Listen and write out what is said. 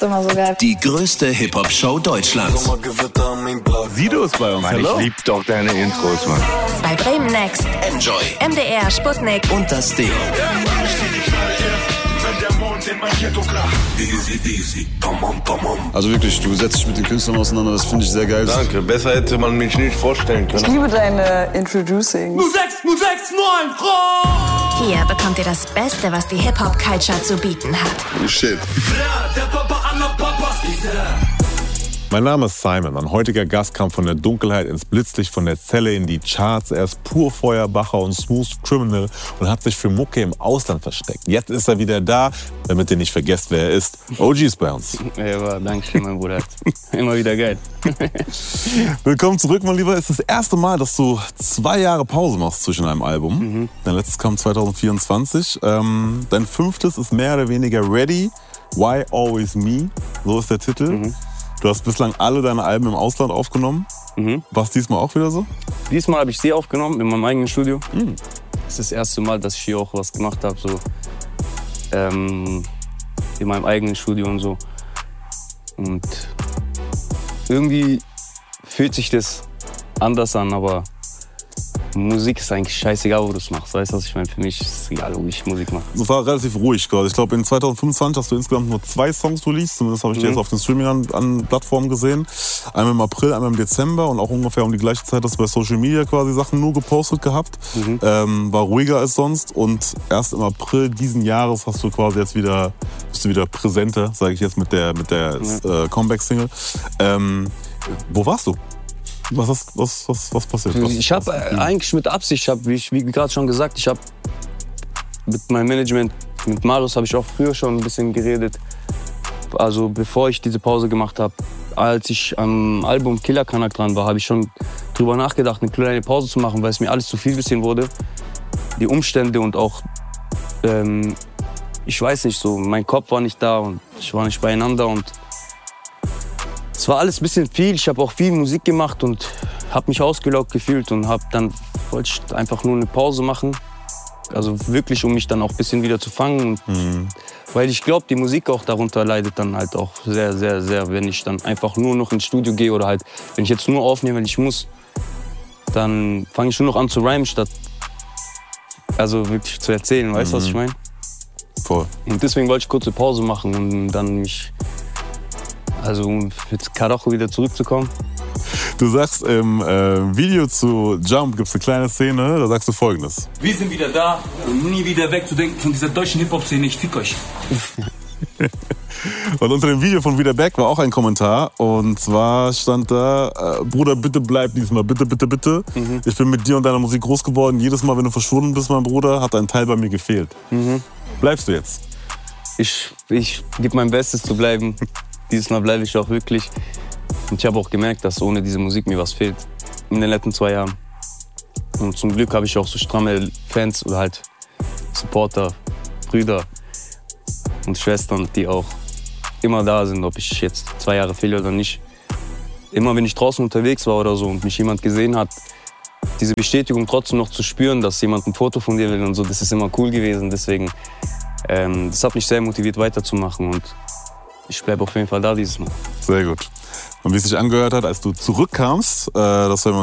immer so geil. Die größte Hip-Hop-Show Deutschlands. Sido ist bei uns. Mann, Hallo. ich lieb doch deine Intros, Mann. Bei Bremen Next. Enjoy. MDR, Sputnik. Und das Ding. Also wirklich, du setzt dich mit den Künstlern auseinander, das finde ich sehr geil. Danke, besser hätte man mich nicht vorstellen können. Ich liebe deine Introducing. 060693. Hier bekommt ihr das Beste, was die Hip-Hop-Culture zu bieten hat. Oh shit. Mein Name ist Simon. Mein heutiger Gast kam von der Dunkelheit ins Blitzlicht, von der Zelle in die Charts. Er ist pur Feuerbacher und Smooth Criminal und hat sich für Mucke im Ausland versteckt. Jetzt ist er wieder da, damit ihr nicht vergesst, wer er ist. OG ist bei uns. Ja, danke schön, mein Bruder. Immer wieder geil. Willkommen zurück, mein Lieber. Es ist das erste Mal, dass du 2 Jahre Pause machst zwischen einem Album. Dein letztes kam 2024. Dein 5. ist mehr oder weniger Ready. Why Always Me? So ist der Titel. Du hast bislang alle deine Alben im Ausland aufgenommen. War es diesmal auch wieder so? Diesmal habe ich sie aufgenommen in meinem eigenen Studio. Das ist das erste Mal, dass ich hier auch was gemacht habe, so in meinem eigenen Studio und so. Und irgendwie fühlt sich das anders an, aber Musik ist eigentlich scheißegal, wo du es machst. Weißt du, was ich meine? Für mich ist es egal, wo ich Musik mache. Das war relativ ruhig gerade. Ich glaube, in 2025 hast du insgesamt nur 2 Songs released. Zumindest habe ich die jetzt auf den Streaming-Plattformen gesehen. Einmal im April, einmal im Dezember. Und auch ungefähr um die gleiche Zeit hast du bei Social Media quasi Sachen nur gepostet gehabt. War ruhiger als sonst. Und erst im April diesen Jahres hast du quasi jetzt wieder, bist du wieder präsenter, sage ich jetzt, mit der Comeback-Single. Wo warst du? Was passiert? Ich habe eigentlich mit Absicht, wie gerade schon gesagt, ich habe mit meinem Management, mit Marius habe ich auch früher schon ein bisschen geredet. Also bevor ich diese Pause gemacht habe, als ich am Album Killer Kanak dran war, habe ich schon drüber nachgedacht, eine kleine Pause zu machen, weil es mir alles zu viel bisschen wurde. Die Umstände und auch, ich weiß nicht so, mein Kopf war nicht da und ich war nicht beieinander und es war alles ein bisschen viel. Ich habe auch viel Musik gemacht und habe mich ausgelaugt gefühlt und wollte ich einfach nur eine Pause machen. Also wirklich, um mich dann auch ein bisschen wieder zu fangen. Weil ich glaube, die Musik auch darunter leidet dann halt auch sehr, sehr, sehr, wenn ich dann einfach nur noch ins Studio gehe oder halt, wenn ich jetzt nur aufnehme, wenn ich muss, dann fange ich nur noch an zu rhymen, statt also wirklich zu erzählen. Weißt du, was ich meine? Voll. Und deswegen wollte ich kurze Pause machen und dann mich, also mit Karacho wieder zurückzukommen. Du sagst im Video zu Jump gibt es eine kleine Szene, da sagst du Folgendes. Wir sind wieder da und nie wieder wegzudenken von dieser deutschen Hip-Hop-Szene. Ich fick euch. Und unter dem Video von Wieder Back war auch ein Kommentar. Und zwar stand da, Bruder, bitte bleib diesmal, bitte, bitte, bitte. Ich bin mit dir und deiner Musik groß geworden. Jedes Mal, wenn du verschwunden bist, mein Bruder, hat ein Teil bei mir gefehlt. Bleibst du jetzt? Ich gebe mein Bestes zu bleiben. Dieses Mal bleibe ich auch wirklich. Und ich habe auch gemerkt, dass ohne diese Musik mir was fehlt. In den letzten 2 Jahren. Und zum Glück habe ich auch so stramme Fans oder halt Supporter, Brüder und Schwestern, die auch immer da sind, ob ich jetzt 2 Jahre fehle oder nicht. Immer wenn ich draußen unterwegs war oder so und mich jemand gesehen hat, diese Bestätigung trotzdem noch zu spüren, dass jemand ein Foto von dir will und so, das ist immer cool gewesen. Deswegen, das hat mich sehr motiviert, weiterzumachen und ich bleibe auf jeden Fall da dieses Mal. Sehr gut. Und wie es sich angehört hat, als du zurückkamst, das war